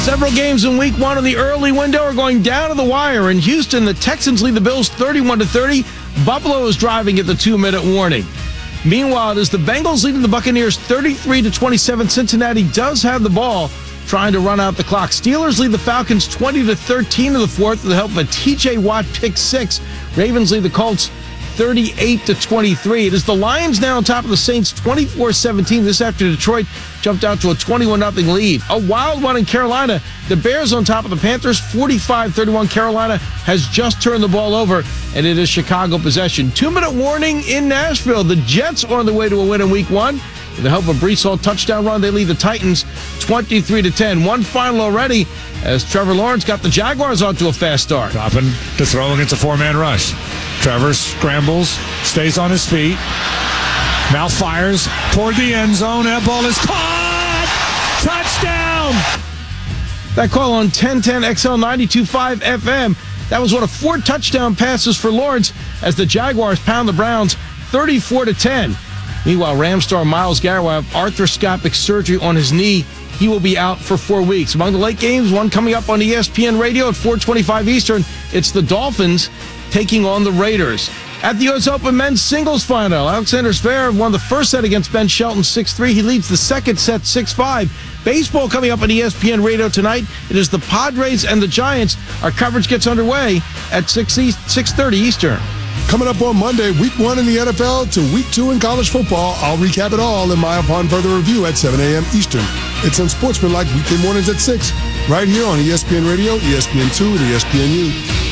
Several games in week one of the early window are going down to the wire. In Houston, the Texans lead the Bills 31-30. Buffalo is driving at the 2-minute warning. Meanwhile, it is the Bengals leading the Buccaneers 33-27. Cincinnati does have the ball, trying to run out the clock. Steelers lead the Falcons 20-13 in the fourth with the help of a T.J. Watt pick six. Ravens lead the Colts 38-23. It is the Lions now on top of the Saints 24-17. This after Detroit jumped out to a 21-0 lead. A wild one in Carolina. The Bears on top of the Panthers 45-31. Carolina has just turned the ball over, and it is Chicago possession. 2-minute warning in Nashville. The Jets are on the way to a win in week one. With the help of Breece Hall touchdown run, they lead the Titans 23-10. One final already as Trevor Lawrence got the Jaguars onto a fast start. Dropping to throw against a four-man rush. Trevor scrambles, stays on his feet, now fires toward the end zone. That ball is caught! Touchdown! That call on 1010 XL 92.5 FM. That was one of 4 touchdown passes for Lawrence as the Jaguars pound the Browns 34-10. Meanwhile, Rams star Myles Garrett will have arthroscopic surgery on his knee. He will be out for 4 weeks. Among the late games, one coming up on ESPN Radio at 4:25 Eastern. It's the Dolphins taking on the Raiders. At the U.S. Open men's singles final, Alexander Zverev won the first set against Ben Shelton 6-3. He leads the second set 6-5. Baseball coming up on ESPN Radio tonight. It is the Padres and the Giants. Our coverage gets underway at 6:30 Eastern. Coming up on Monday, week 1 in the NFL to week 2 in college football. I'll recap it all in my Upon Further Review at 7 a.m. Eastern. It's Unsportsmanlike weekday mornings at 6, right here on ESPN Radio, ESPN2, and ESPNU.